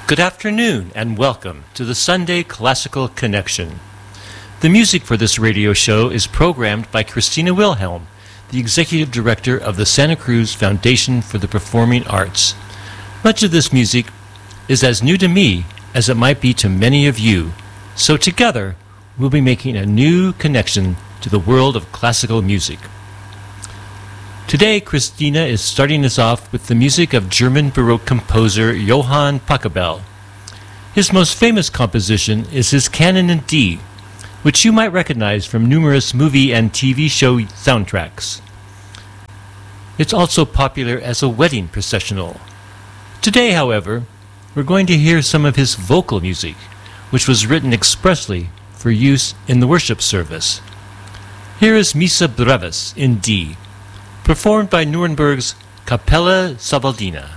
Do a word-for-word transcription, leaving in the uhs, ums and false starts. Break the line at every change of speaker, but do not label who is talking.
Good afternoon and welcome to the Sunday Classical Connection. The music for this radio show is programmed by Christina Wilhelm, the Executive Director of the Santa Cruz Foundation for the Performing Arts. Much of this music is as new to me as it might be to many of you, so together we'll be making a new connection to the world of classical music. Today, Christina is starting us off with the music of German Baroque composer Johann Pachelbel. His most famous composition is his Canon in D, which you might recognize from numerous movie and T V show soundtracks. It's also popular as a wedding processional. Today, however, we're going to hear some of his vocal music, which was written expressly for use in the worship service. Here is Missa Brevis in D, performed by Nuremberg's Capella Sabaldina.